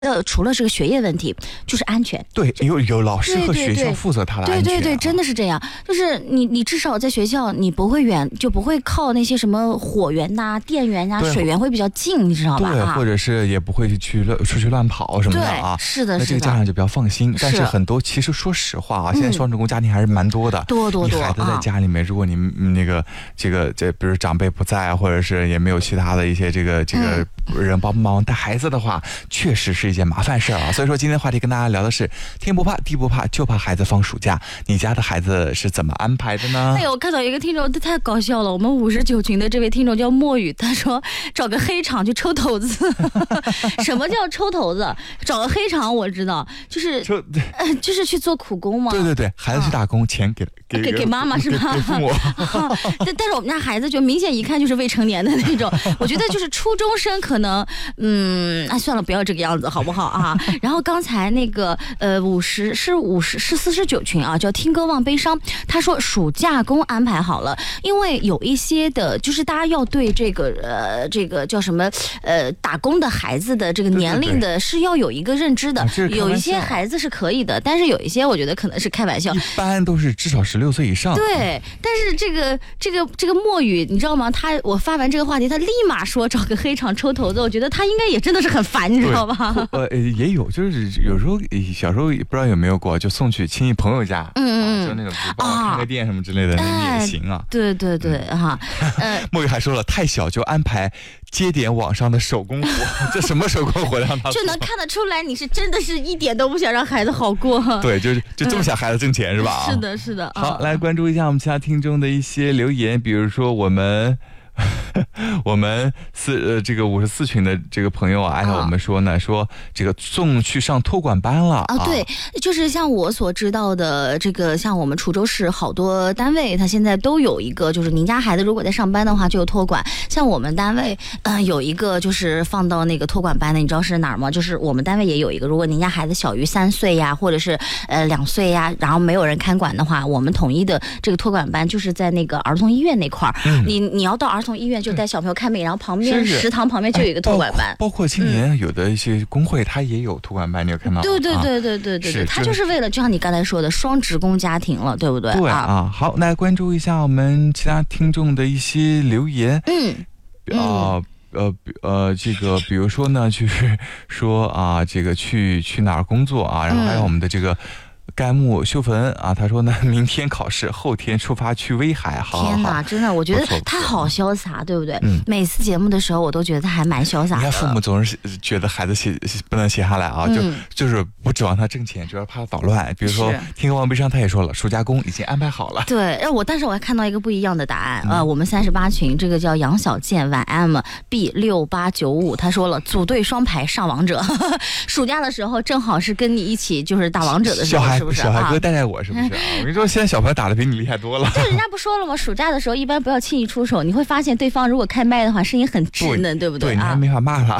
除了这个学业问题，就是安全。 对，有老师和学校负责他的安全。 对，真的是这样。就是你至少在学校，你不会就不会靠那些什么火源呐、电源呐、水源会比较近，你知道吧？ 对，或者是也不会出去乱跑什么的啊。 是的， 那这个家长就比较放心。但是很多其实说实话啊，现在双职工家庭还是蛮多的。 多。 你孩子在家里面，如果你比如长辈不在，或者是也没有其他的一些这个人帮忙带孩子的话，确实是一件麻烦事儿啊。所以说今天话题跟大家聊的是天不怕地不怕，就怕孩子放暑假。你家的孩子是怎么安排的呢？ 哎呦，我看到一个听众，他太搞笑了。我们59群的这位听众叫墨雨，他说找个黑场去抽头子。什么叫抽头子？找个黑场我知道，就是去做苦工嘛。 对，孩子去打工，钱给妈妈是吧？给父母。 但是我们家孩子就明显一看就是未成年的那种。我觉得就是初中生可能，算了，不要这个样子好不好啊？然后刚才那个49群啊，叫听歌忘悲伤，他说暑假工安排好了，因为有一些的，就是大家要对这个叫什么打工的孩子的这个年龄的是要有一个认知的。有一些孩子是可以的，但是有一些我觉得可能是开玩笑。 一般都是至少16岁以上。 对，但是这个墨雨，你知道吗？我发完这个话题，他立马说找个黑场抽头子，我觉得他应该也真的是很烦，你知道吧？ 也有，就是有时候小时候不知道有没有过，就送去亲戚朋友家，就那种帮我开个店什么之类的，那也行啊。 对哈。 墨雨还说了，太小就安排接点网上的手工活，这什么手工活让他就能看得出来，你是真的是一点都不想让孩子好过。 对，就这么想孩子挣钱是吧？ 是的。 好，来关注一下我们其他听众的一些留言，比如说我们这个54群的这个朋友啊，艾特我们说呢，说这个送去上托管班了啊。 对，就是像我所知道的，这个像我们滁州市好多单位，它现在都有一个，就是您家孩子如果在上班的话就有托管。像我们单位有一个就是放到那个托管班的，你知道是哪儿吗？就是我们单位也有一个，如果您家孩子小于3岁呀，或者是2岁呀，然后没有人看管的话，我们统一的这个托管班就是在那个儿童医院那块儿。你要到儿童医院就带小朋友看病，然后旁边食堂旁边就有一个托管班。 包括青年有的一些工会，它也有托管班，你有看到吗？ 对，它就是为了就像你刚才说的双职工家庭了，对不对？ 对啊。好，来关注一下我们其他听众的一些留言。这个比如说呢，就是说啊，这个去哪儿工作啊，然后还有我们的这个甘木修坟啊，他说呢，明天考试，后天出发去威海。好， 天哪，真的，我觉得他好潇洒，对不对？每次节目的时候，我都觉得他还蛮潇洒的。 你看，父母总是觉得孩子不能写下来啊，就是不指望他挣钱，主要怕他捣乱。比如说，听歌忘悲伤，他也说了，暑假工已经安排好了。 对，但是我还看到一个不一样的答案。我们38群这个叫杨小健晚 M B6895，他说了，组队双排上王者。暑假的时候正好是跟你一起就是打王者的时候。 小孩哥带我是不是啊？我跟你说，现在小朋友打的比你厉害多了。 就人家不说了吗？暑假的时候一般不要轻易出手，你会发现对方如果开麦的话，声音很稚嫩，对不对？ 对，你还没法骂他。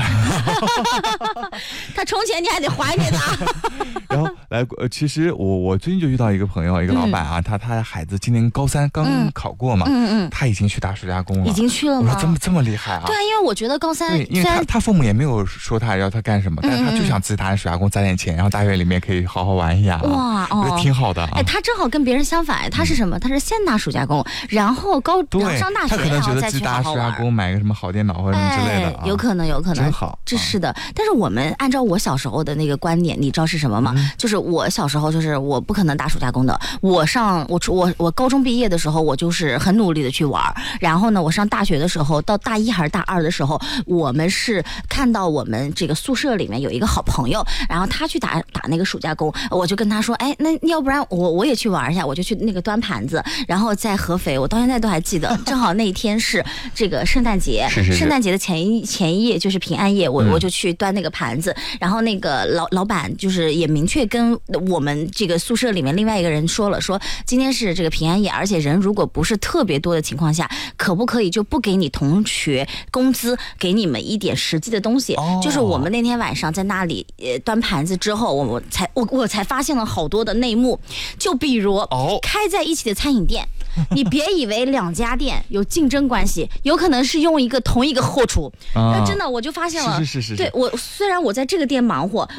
他充钱你还得还给他。 然后来，其实我最近就遇到一个朋友，一个老板啊，他的孩子今年高3刚考过嘛，他已经去打暑假工了。 已经去了吗？ 我说这么厉害啊？ 对啊，因为我觉得高3， 因为他父母也没有说他要他干什么，但是他就想自己打暑假工攒点钱，然后大学里面可以好好玩一下。 哇， 我觉得挺好的。 他正好跟别人相反，他是什么？他是先打暑假工，然后上大学， 他可能觉得自己打暑假工买个什么好电脑或者什么之类的。 有可能， 真好。 这是的。但是我们按照我小时候的那个观点，你知道是什么吗？就是我小时候就是我不可能打暑假工的。我高中毕业的时候，我就是很努力的去玩。然后呢，我上大学的时候，到大1还是大2的时候，我们是看到我们这个宿舍里面有一个好朋友，然后他去打那个暑假工，我就跟他说，哎，那要不然我也去玩一下，我就去那个端盘子，然后在合肥，我到现在都还记得，正好那一天是这个圣诞节，圣诞节的前一夜就是平安夜，我就去端那个盘子，然后那个老板就是也明确跟我们这个宿舍里面另外一个人说了，说今天是这个平安夜，而且人如果不是特别多的情况下，可不可以就不给你同学工资，给你们一点实际的东西。就是我们那天晚上在那里端盘子之后，我才发现了好多的内幕，就比如开在一起的餐饮店你别以为2家店有竞争关系，有可能是用同一个后厨。真的，我就发现了， 是。 对，虽然我在这个店忙活。